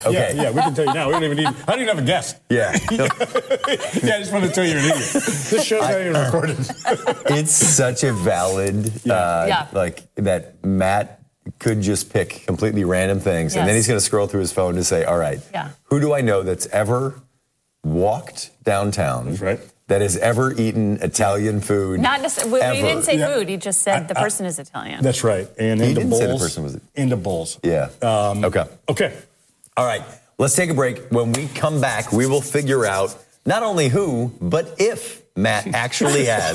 Okay. Yeah, we can tell you now. We don't even need. I don't even have a guest. Yeah. Yeah, I just want to tell you an idiot. This show's not even recorded. It's such a valid, like that Matt could just pick completely random things, and then he's going to scroll through his phone to say, all right, who do I know that's ever walked downtown? That's right. That has ever eaten Italian food. Not necessarily. He didn't say food. He just said the person is Italian. That's right. And He into didn't bowls. say the person was. Into bowls. Yeah. Okay. All right. Let's take a break. When we come back, we will figure out not only who, but if Matt actually has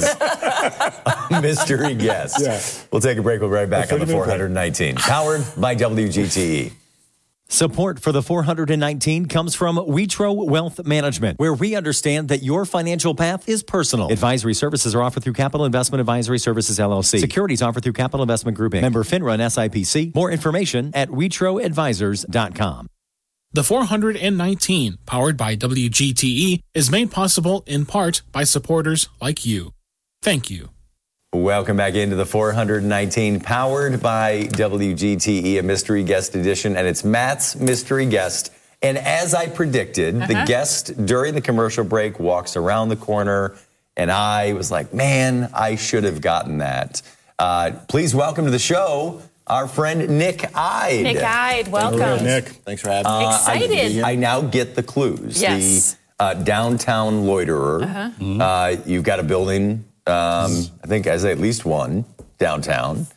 a mystery guest. Yeah. We'll take a break. We'll be right back on the 419. Powered by WGTE. Support for the 419 comes from Witro Wealth Management, where we understand that your financial path is personal. Advisory services are offered through Capital Investment Advisory Services, LLC. Securities offered through Capital Investment Group, Inc. Member FINRA and SIPC. More information at WitroAdvisors.com. The 419, powered by WGTE, is made possible in part by supporters like you. Thank you. Welcome back into the 419, powered by WGTE, a mystery guest edition, and it's Matt's mystery guest. And as I predicted, the guest during the commercial break walks around the corner, and I was like, man, I should have gotten that. Please welcome to the show our friend Nick Ide. Nick Ide, welcome. Nick. Thanks for having me. Excited. I now get the clues. Yes. The downtown loiterer. You've got a building. I think I say at least one downtown.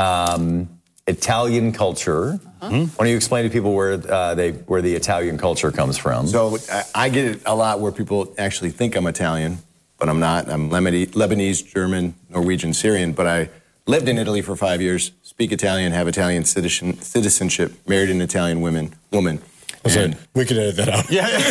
Italian culture. Why don't you explain to people where the Italian culture comes from? So I get it a lot where people actually think I'm Italian, but I'm not. I'm Lebanese, German, Norwegian, Syrian, but I lived in Italy for 5 years, speak Italian, have Italian citizenship, married an Italian woman. And we could edit that out.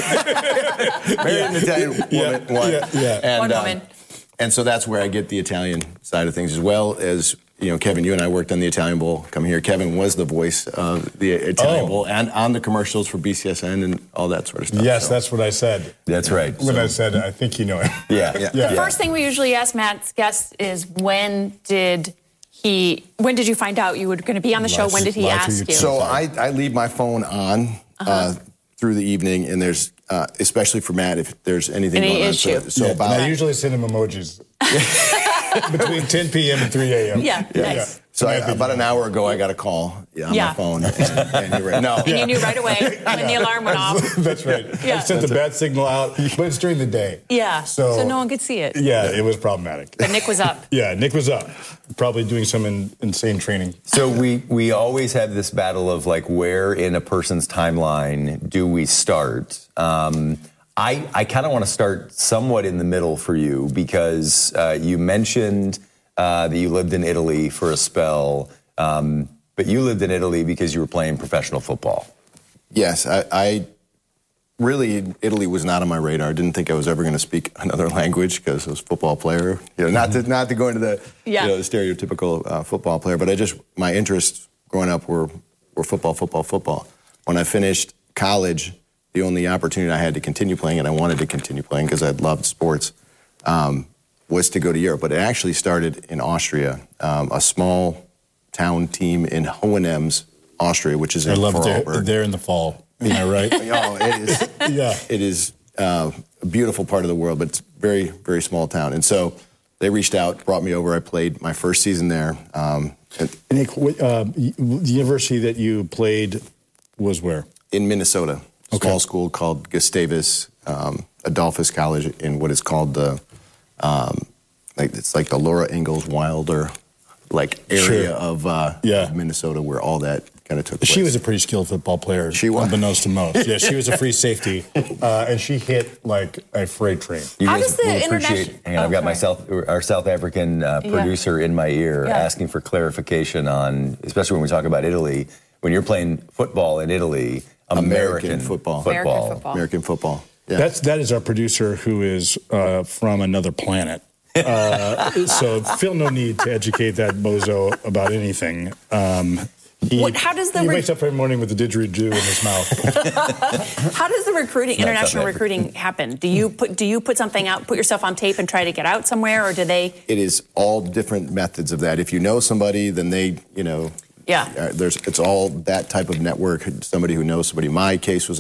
Married an Italian woman. One woman. And so that's where I get the Italian side of things, as well as, Kevin, you and I worked on the Italian Bowl. Come here. Kevin was the voice of the Italian Bowl and on the commercials for BCSN and all that sort of stuff. Yes, that's what I said. That's right. When I said, I think you know it. Yeah. The first thing we usually ask Matt's guests is when did you find out you were going to be on the show? When did he ask you? So I leave my phone on through the evening, and there's, especially for Matt, if there's anything going on. Issue. So I usually send him emojis between 10 p.m. and 3 a.m. Yeah, nice. So about an hour ago, I got a call on my phone. And you knew right away when the alarm went off. That's right. I sent the bad signal out, but it's during the day. Yeah, so no one could see it. Yeah, it was problematic. But Nick was up. Yeah, Nick was up. Probably doing some insane training. So we always have this battle of like where in a person's timeline do we start? I kind of want to start somewhat in the middle for you because you mentioned that you lived in Italy for a spell, but you lived in Italy because you were playing professional football. Yes, I really, Italy was not on my radar. I didn't think I was ever going to speak another language because I was a football player. Not to go into the the stereotypical football player, but my interests growing up were football. When I finished college, the only opportunity I had to continue playing, and I wanted to continue playing because I loved sports, was to go to Europe. But it actually started in Austria, a small town team in Hohenems, Austria, which is in Vorarlberg. There in the fall. Am I right? It is. Yeah. It is a beautiful part of the world, but it's very, very small town. And so they reached out, brought me over. I played my first season there. Nick, the university that you played was where? In Minnesota. Small school called Gustavus Adolphus College in what is called the, it's like the Laura Ingalls Wilder area of Minnesota where all that kind of took place. She was a pretty skilled football player. She was. Unbeknownst to most. Yeah, she was a free safety, and she hit like a freight train. You How guys does the will international... appreciate. Hang on, I've got our South African producer in my ear asking for clarification on, especially when we talk about Italy, when you're playing football in Italy, American football. American football. Yeah. That is our producer who is from another planet. So feel no need to educate that bozo about anything. He wakes up every morning with a didgeridoo in his mouth. How does the international recruiting happen? Do you put something out, put yourself on tape and try to get out somewhere, or do they? It is all different methods of that. If you know somebody, then they, Yeah. It's all that type of network. Somebody who knows somebody. My case was